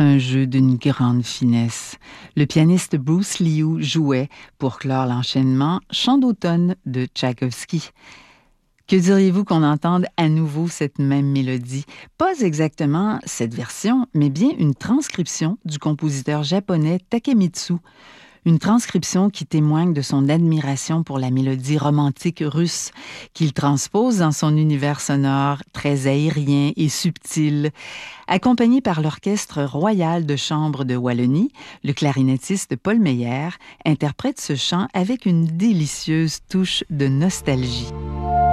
un jeu d'une grande finesse. Le pianiste Bruce Liu jouait, pour clore l'enchaînement, Chant d'automne de Tchaïkovski. Que diriez-vous qu'on entende à nouveau cette même mélodie? Pas exactement cette version, mais bien une transcription du compositeur japonais Takemitsu. Une transcription qui témoigne de son admiration pour la mélodie romantique russe, qu'il transpose dans son univers sonore très aérien et subtil. Accompagné par l'Orchestre royal de chambre de Wallonie, le clarinettiste Paul Meyer interprète ce chant avec une délicieuse touche de nostalgie.